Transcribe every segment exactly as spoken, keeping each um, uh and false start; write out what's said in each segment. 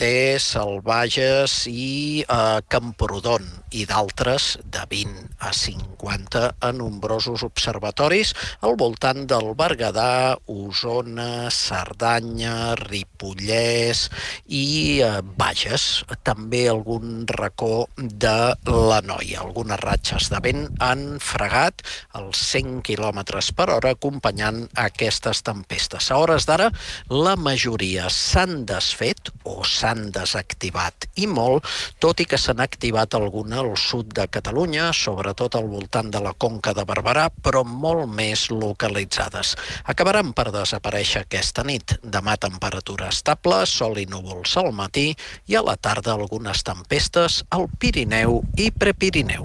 Ter, Selvages i eh, Camprodon, i d'altres de vint a cinquanta a nombrosos observatoris al voltant del Berguedà, Osona, Cerdanya, Ripollès i eh, Bages. També algun racó de l'Anoia. Algunes ratxes de vent han fregat els cent quilòmetres per hora acompanyant aquestes tempestes. A hores d'ara, la majoria s'han desfet o s'han desactivat i molt, tot i que s'han activat alguna al sud de Catalunya, sobretot al voltant de la Conca de Barberà, però molt més localitzades. Acabaran per desaparèixer aquesta nit. Demà temperatura estable, sol i núvols al matí i a la tarda algunes tempestes al Pirineu i Prepirineu.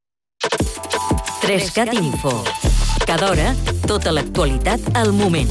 Trescat Info. Cada hora, tota l'actualitat al moment.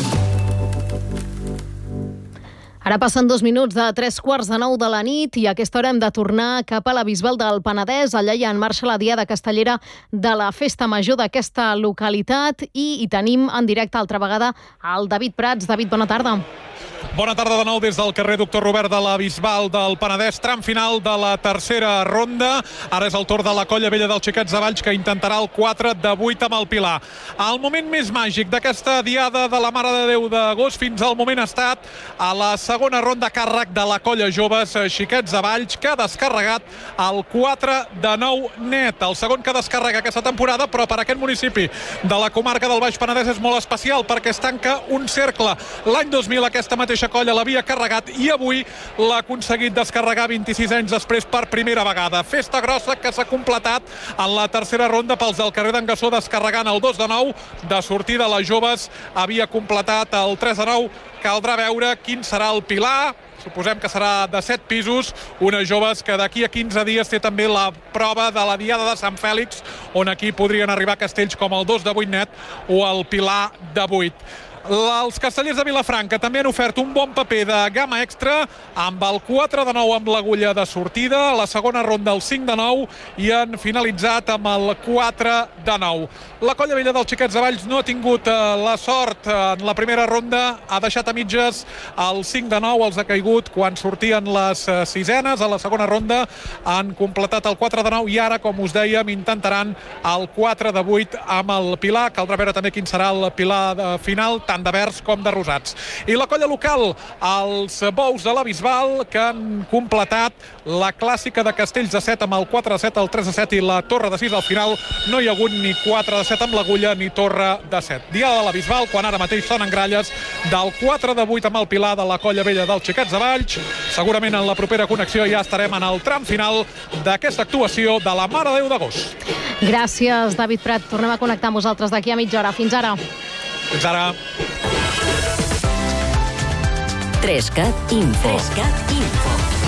Ara passen dos minuts de tres quarts de nou de la nit i a aquesta hora hem de tornar cap a la Bisbal del Penedès. Allà hi ha en marxa la diada castellera de la Festa Major d'aquesta localitat i hi tenim en directe altra vegada el David Prats. David, bona tarda. Bona tarda de nou des del carrer Doctor Robert de la Bisbal del Penedès, tram final de la tercera ronda. Ara és el torn de la Colla Vella dels Xiquets de Valls, que intentarà el quatre de vuit amb el Pilar. El moment més màgic d'aquesta diada de la Mare de Déu d'agost fins al moment ha estat a la segona ronda a càrrec de la Colla Joves Xiquets de Valls, que ha descarregat el quatre de nou net. El segon que descarrega aquesta temporada, però per aquest municipi de la comarca del Baix Penedès és molt especial perquè es tanca un cercle. L'any dos mil aquesta mateixa colla l'havia carregat i avui l'ha aconseguit descarregar vint-i-sis anys després per primera vegada. Festa grossa que s'ha completat en la tercera ronda pels del carrer d'en Gassó, descarregant el dos de nou. De sortida les joves havia completat el tres de nou. Caldrà veure quin serà el Pilar. Suposem que serà de set pisos, unes joves que d'aquí a quinze dies té també la prova de la Diada de Sant Fèlix, on aquí podrien arribar castells com el dos de vuit net o el Pilar de vuit. Els castellers de Vilafranca també han ofert un bon paper de gamma extra amb el quatre de nou amb l'agulla de sortida, la segona ronda el cinc de nou i han finalitzat amb el quatre de nou. La Colla Vella dels Xiquets de Valls no ha tingut eh, la sort en la primera ronda, ha deixat a mitges el cinc de nou, els ha caigut quan sortien les eh, sisenes. A la segona ronda han completat el quatre de nou i ara, com us dèiem, intentaran el quatre de vuit amb el Pilar. Caldrà veure també quin serà el Pilar de final, tant de verds com de rosats. I la colla local, els bous de la Bisbal, que han completat la clàssica de castells de set amb el quatre de set, el tres de set i la torre de sis al final. No hi ha hagut ni quatre de set amb l'agulla ni torre de set. Diada de la Bisbal, quan ara mateix sonen gralles del quatre de vuit amb el Pilar de la Colla Vella dels Xiquets de Valls. Segurament en la propera connexió ja estarem en el tram final d'aquesta actuació de la Mare de Déu d'agost. Gràcies, David Prat. Tornem a connectar amb vosaltres d'aquí a mitja hora. Fins ara. Fins ara. Trescat Info. Trescat Info.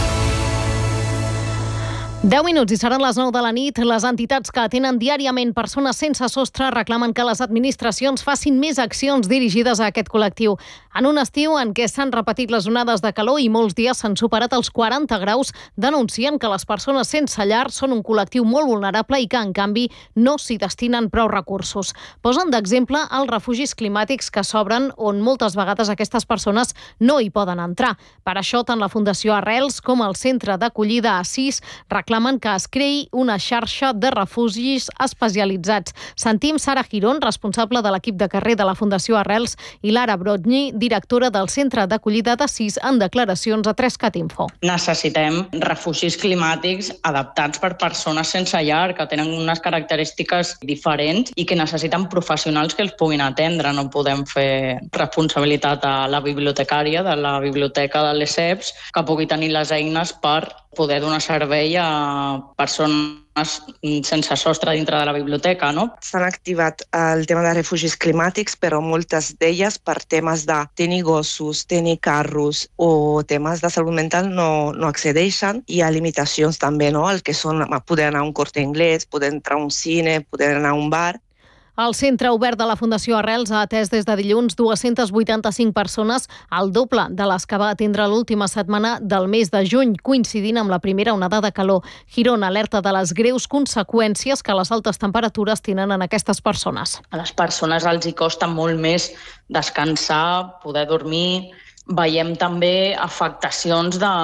deu minuts i seran les nou de la nit. Les entitats que atenen diàriament persones sense sostre reclamen que les administracions facin més accions dirigides a aquest col·lectiu. En un estiu en què s'han repetit les onades de calor i molts dies s'han superat els quaranta graus, denuncien que les persones sense llar són un col·lectiu molt vulnerable i que, en canvi, no s'hi destinen prou recursos. Posen d'exemple els refugis climàtics que s'obren, on moltes vegades aquestes persones no hi poden entrar. Per això, tant la Fundació Arrels com el Centre d'Acollida Assís reclamen que es creï una xarxa de refugis especialitzats. Sentim Sara Girón, responsable de l'equip de carrer de la Fundació Arrels, i Lara Brodny, directora del Centre d'Acollida d'Assís, en declaracions a Trescat Info. Necessitem refugis climàtics adaptats per persones sense llar, que tenen unes característiques diferents i que necessiten professionals que els puguin atendre. No podem fer responsabilitat a la bibliotecària de la biblioteca de l'E S E P S, que pugui tenir les eines per poder donar servei a persones sense sostre dintre de la biblioteca, no? S'han activat el tema de refugis climàtics, però moltes d'elles per temes de tenir gossos, tenir carros o temes de salut mental no, no accedeixen. Hi ha limitacions també, no? El que són poder anar a un Corte Inglés, poder entrar a un cine, poder anar a un bar. El centre obert de la Fundació Arrels ha atès des de dilluns dues-centes vuitanta-cinc persones, el doble de les que va atendre l'última setmana del mes de juny, coincidint amb la primera onada de calor. Girón alerta de les greus conseqüències que les altes temperatures tenen en aquestes persones. A les persones els hi costa molt més descansar, poder dormir. Veiem també afectacions de